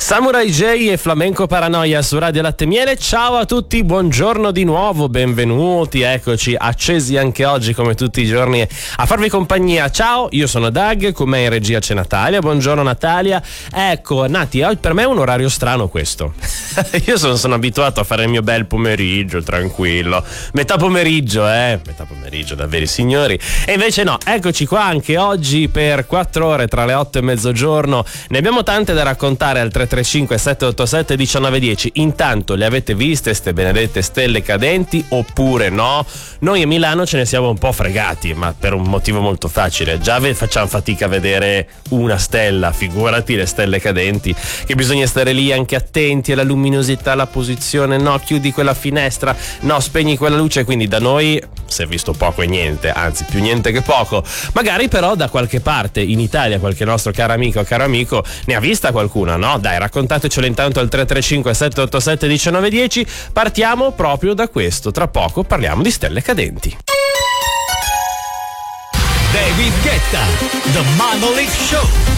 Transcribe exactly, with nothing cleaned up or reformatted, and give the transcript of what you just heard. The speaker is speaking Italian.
Samurai J e Flamenco Paranoia su Radio Latte Miele. Ciao a tutti, buongiorno di nuovo, benvenuti, eccoci accesi anche oggi come tutti i giorni a farvi compagnia. Ciao, io sono Doug, con me in regia c'è Natalia. Buongiorno Natalia. Ecco Nati, per me è un orario strano questo. Io sono, sono abituato a fare il mio bel pomeriggio tranquillo, metà pomeriggio, eh metà pomeriggio davvero signori, e invece no, eccoci qua anche oggi per quattro ore tra le otto e mezzogiorno. Ne abbiamo tante da raccontare al tre tre cinque sette otto sette uno nove uno zero. Intanto le avete viste ste benedette stelle cadenti oppure no? Noi a Milano ce ne siamo un po' fregati, ma per un motivo molto facile. Già facciamo fatica a vedere una stella, figurati le stelle cadenti, che bisogna stare lì anche attenti alla luminosità, alla posizione, no, chiudi quella finestra, no, spegni quella luce. Quindi da noi si è visto poco e niente, anzi più niente che poco. Magari però da qualche parte in Italia qualche nostro caro amico o caro amico ne ha vista qualcuna, no? Dai, raccontatecelo intanto al tre tre cinque sette otto sette uno nove uno zero. Partiamo proprio da questo, tra poco parliamo di stelle cadenti. David Guetta, The Monolith Show.